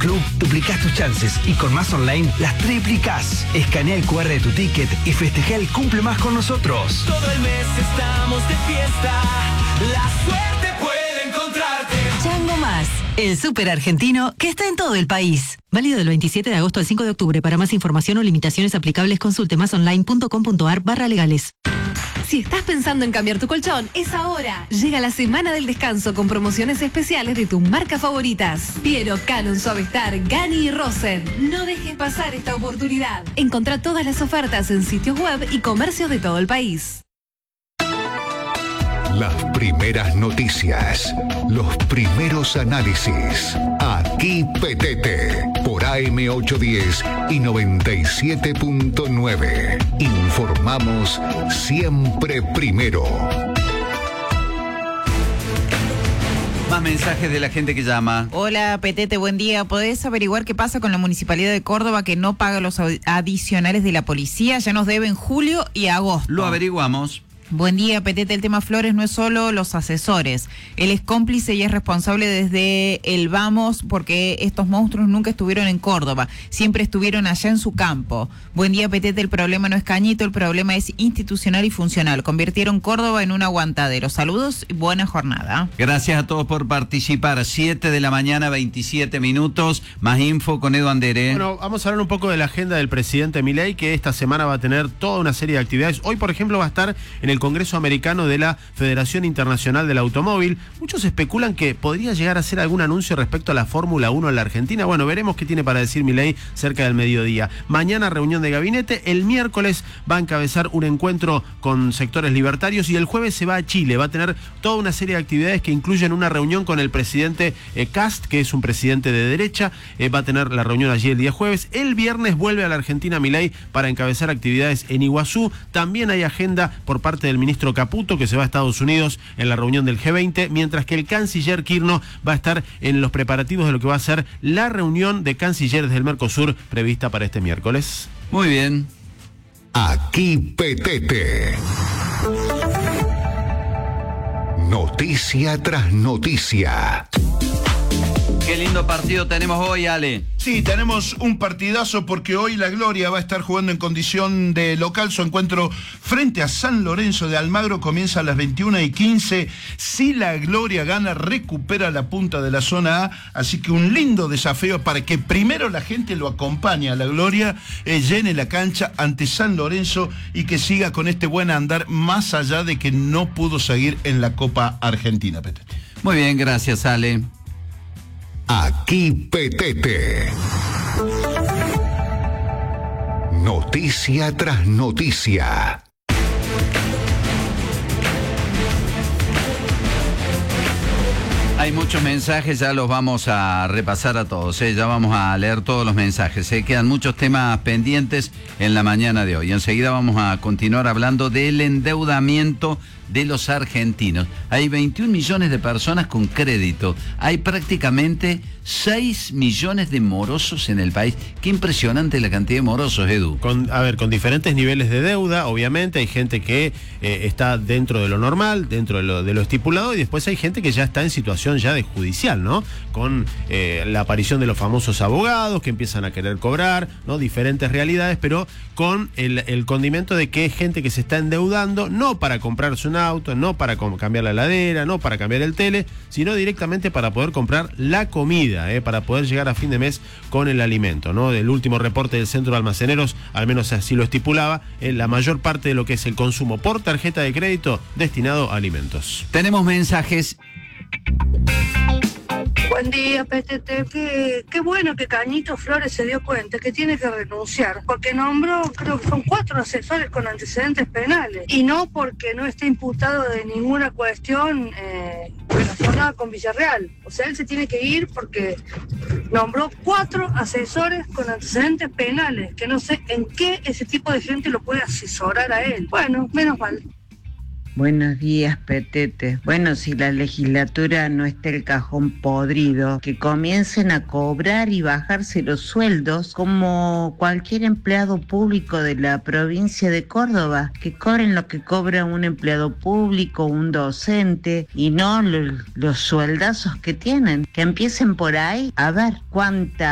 club, duplicás tus chances y con Más Online las triplicás. Escanea el QR de tu ticket y festeja el cumple más con nosotros. Todo el mes estamos de fiesta. La suerte puede encontrarte. Chango Más, el súper argentino que está en todo el país. Válido del 27 de agosto al 5 de octubre. Para más información o limitaciones aplicables, consulte masonline.com.ar/legales. Si estás pensando en cambiar tu colchón, es ahora. Llega la semana del descanso con promociones especiales de tus marcas favoritas. Piero, Canon, Suavestar, Gani y Rosen. No dejes pasar esta oportunidad. Encontrá todas las ofertas en sitios web y comercios de todo el país. Las primeras noticias, los primeros análisis. Aquí Petete, por AM810 y 97.9. Informamos siempre primero. Más mensajes de la gente que llama. Hola, Petete, buen día. ¿Podés averiguar qué pasa con la Municipalidad de Córdoba que no paga los adicionales de la policía? Ya nos deben julio y agosto. Lo averiguamos. Buen día, Petete. El tema Flores no es solo los asesores. Él es cómplice y es responsable desde el Vamos porque estos monstruos nunca estuvieron en Córdoba. Siempre estuvieron allá en su campo. Buen día, Petete. El problema no es Cañito, el problema es institucional y funcional. Convirtieron Córdoba en un aguantadero. Saludos y buena jornada. Gracias a todos por participar. 7 de la mañana, 27 minutos. Más info con Edu Andere. Bueno, vamos a hablar un poco de la agenda del presidente Milei, que esta semana va a tener toda una serie de actividades. Hoy, por ejemplo, va a estar en el Congreso Americano de la Federación Internacional del Automóvil. Muchos especulan que podría llegar a hacer algún anuncio respecto a la Fórmula 1 en la Argentina. Bueno, veremos qué tiene para decir Milei cerca del mediodía. Mañana reunión de gabinete. El miércoles va a encabezar un encuentro con sectores libertarios y el jueves se va a Chile. Va a tener toda una serie de actividades que incluyen una reunión con el presidente Kast, que es un presidente de derecha. Va a tener la reunión allí el día jueves. El viernes vuelve a la Argentina Milei para encabezar actividades en Iguazú. También hay agenda por parte del ministro Caputo, que se va a Estados Unidos en la reunión del G20, mientras que el canciller Kirchner va a estar en los preparativos de lo que va a ser la reunión de cancilleres del Mercosur prevista para este miércoles. Muy bien. Aquí Petete. Noticia tras noticia. Qué lindo partido tenemos hoy, Ale. Sí, tenemos un partidazo porque hoy la Gloria va a estar jugando en condición de local. Su encuentro frente a San Lorenzo de Almagro comienza a las 21:15. Si la Gloria gana, recupera la punta de la zona A. Así que un lindo desafío para que primero la gente lo acompañe a la Gloria, llene la cancha ante San Lorenzo y que siga con este buen andar más allá de que no pudo seguir en la Copa Argentina, Petete. Muy bien, gracias, Ale. Aquí Petete. Noticia tras noticia. Hay muchos mensajes, ya los vamos a repasar a todos, ya vamos a leer todos los mensajes. Quedan muchos temas pendientes en la mañana de hoy. Enseguida vamos a continuar hablando del endeudamiento de los argentinos. Hay 21 millones de personas con crédito. Hay prácticamente 6 millones de morosos en el país. Qué impresionante la cantidad de morosos, Edu. Con diferentes niveles de deuda, obviamente. Hay gente que está dentro de lo normal, dentro de lo estipulado, y después hay gente que ya está en situación ya de judicial, ¿no? Con la aparición de los famosos abogados que empiezan a querer cobrar, ¿no? Diferentes realidades, pero con el condimento de que es gente que se está endeudando, no para comprarse un auto, no para cambiar la heladera, no para cambiar el tele, sino directamente para poder comprar la comida, para poder llegar a fin de mes con el alimento, ¿no? Del último reporte del Centro de Almaceneros, al menos así lo estipulaba, la mayor parte de lo que es el consumo por tarjeta de crédito destinado a alimentos. Tenemos mensajes. Buen día, Petete. Qué bueno que Cañito Flores se dio cuenta que tiene que renunciar, porque nombró, creo que son 4 asesores con antecedentes penales, y no porque no esté imputado de ninguna cuestión relacionada con Villarreal. O sea, él se tiene que ir porque nombró 4 asesores con antecedentes penales, que no sé en qué ese tipo de gente lo puede asesorar a él. Bueno, menos mal. Buenos días, Petete. Bueno, si la legislatura no está el cajón podrido, que comiencen a cobrar y bajarse los sueldos como cualquier empleado público de la provincia de Córdoba, que cobren lo que cobra un empleado público, un docente, y no los sueldazos que tienen. Que empiecen por ahí a ver cuánta